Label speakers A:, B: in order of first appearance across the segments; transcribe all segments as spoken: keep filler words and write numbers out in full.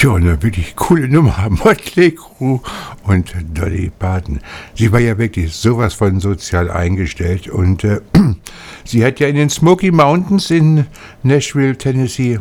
A: Ja, eine wirklich coole Nummer. Motley Crue und Dolly Parton. Sie war ja wirklich sowas von sozial eingestellt und äh, sie hat ja in den Smoky Mountains in Nashville, Tennessee,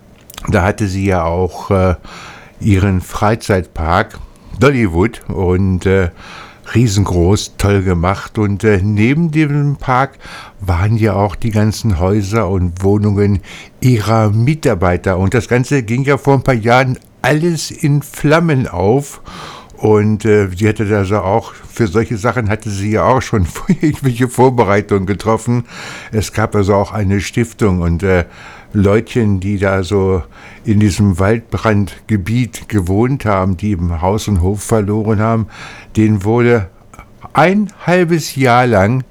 A: da hatte sie ja auch äh, ihren Freizeitpark Dollywood und äh, riesengroß, toll gemacht und äh, neben dem Park waren ja auch die ganzen Häuser und Wohnungen ihrer Mitarbeiter und das Ganze ging ja vor ein paar Jahren alles in Flammen auf und äh, sie hatte also auch, für solche Sachen hatte sie ja auch schon irgendwelche Vorbereitungen getroffen. Es gab also auch eine Stiftung und äh, Leutchen, die da so in diesem Waldbrandgebiet gewohnt haben, die eben Haus und Hof verloren haben, denen wurde ein halbes Jahr lang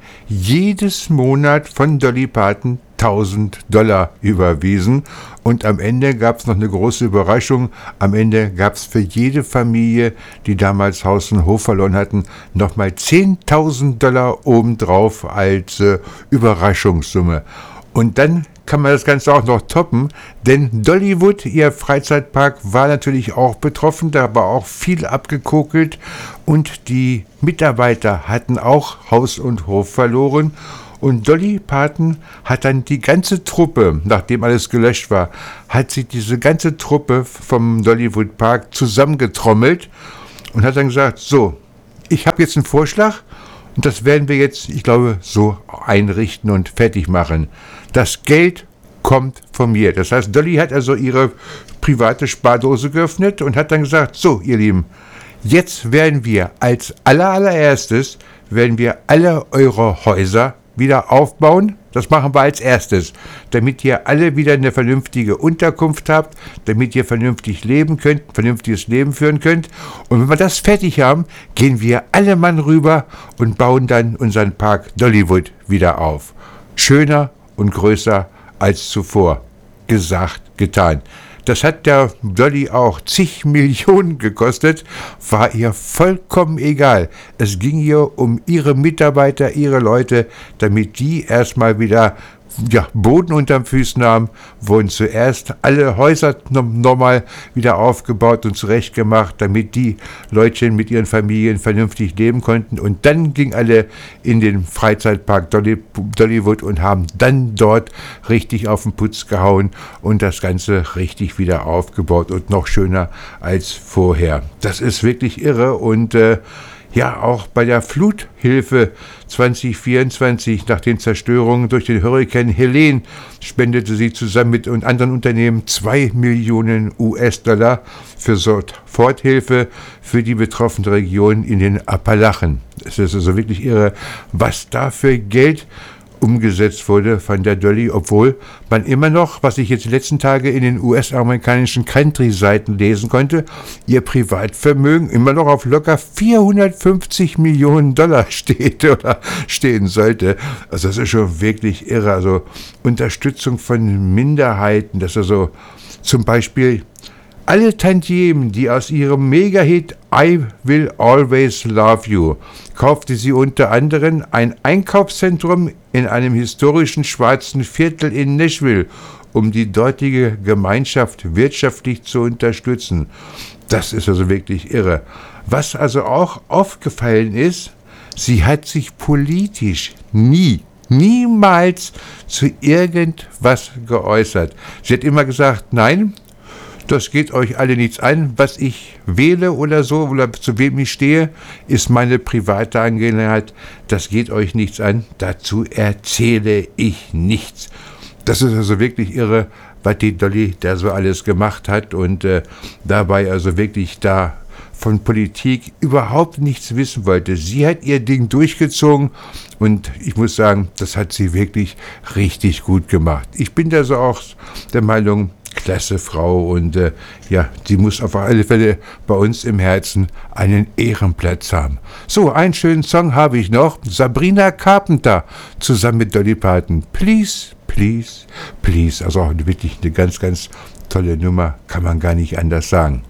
A: jedes Monat von Dolly Parton tausend Dollar überwiesen und am Ende gab es noch eine große Überraschung. Am Ende gab es für jede Familie, die damals Haus und Hof verloren hatten, nochmal zehntausend Dollar obendrauf als äh, Überraschungssumme. Und dann kann man das Ganze auch noch toppen, denn Dollywood, ihr Freizeitpark, war natürlich auch betroffen, da war auch viel abgekokelt und die Mitarbeiter hatten auch Haus und Hof verloren und Dolly Parton hat dann die ganze Truppe, nachdem alles gelöscht war, hat sie diese ganze Truppe vom Dollywood Park zusammengetrommelt und hat dann gesagt, so, ich habe jetzt einen Vorschlag und das werden wir jetzt, ich glaube, so einrichten und fertig machen. Das Geld kommt von mir. Das heißt, Dolly hat also ihre private Spardose geöffnet und hat dann gesagt, so, ihr Lieben, jetzt werden wir als aller, allererstes, werden wir alle eure Häuser wieder aufbauen. Das machen wir als erstes, damit ihr alle wieder eine vernünftige Unterkunft habt, damit ihr vernünftig leben könnt, vernünftiges Leben führen könnt. Und wenn wir das fertig haben, gehen wir alle Mann rüber und bauen dann unseren Park Dollywood wieder auf. Schöner und größer als zuvor. Gesagt, getan. Das hat der Dolly auch zig Millionen gekostet, war ihr vollkommen egal. Es ging ihr um ihre Mitarbeiter, ihre Leute, damit die erstmal wieder ja, Boden unterm Füßen haben, wurden zuerst alle Häuser nochmal wieder aufgebaut und zurechtgemacht, damit die Leutchen mit ihren Familien vernünftig leben konnten. Und dann gingen alle in den Freizeitpark Dolly, Dollywood und haben dann dort richtig auf den Putz gehauen und das Ganze richtig wieder aufgebaut und noch schöner als vorher. Das ist wirklich irre und äh, ja, auch bei der Fluthilfe zwanzig vierundzwanzig nach den Zerstörungen durch den Hurrikan Helene spendete sie zusammen mit anderen Unternehmen zwei Millionen U S-Dollar für Soforthilfe für die betroffene Region in den Appalachen. Es ist also wirklich irre, was da für Geld umgesetzt wurde von der Dolly, obwohl man immer noch, was ich jetzt die letzten Tage in den U S-amerikanischen Country-Seiten lesen konnte, ihr Privatvermögen immer noch auf locker vierhundertfünfzig Millionen Dollar steht oder stehen sollte. Also das ist schon wirklich irre. Also Unterstützung von Minderheiten, das ist also zum Beispiel alle Tantiemen, die aus ihrem Mega-Hit I Will Always Love You, kaufte sie unter anderem ein Einkaufszentrum in einem historischen schwarzen Viertel in Nashville, um die dortige Gemeinschaft wirtschaftlich zu unterstützen. Das ist also wirklich irre. Was also auch aufgefallen ist, sie hat sich politisch nie niemals zu irgendwas geäußert. Sie hat immer gesagt, nein, das geht euch alle nichts an. Was ich wähle oder so, oder zu wem ich stehe, ist meine private Angelegenheit. Das geht euch nichts an. Dazu erzähle ich nichts. Das ist also wirklich irre, was die Dolly da so alles gemacht hat und äh, dabei also wirklich da von Politik überhaupt nichts wissen wollte. Sie hat ihr Ding durchgezogen und ich muss sagen, das hat sie wirklich richtig gut gemacht. Ich bin da so auch der Meinung, klasse Frau und äh, ja, sie muss auf alle Fälle bei uns im Herzen einen Ehrenplatz haben. So, einen schönen Song habe ich noch. Sabrina Carpenter zusammen mit Dolly Parton. Please, please, please. Also auch wirklich eine ganz, ganz tolle Nummer, kann man gar nicht anders sagen.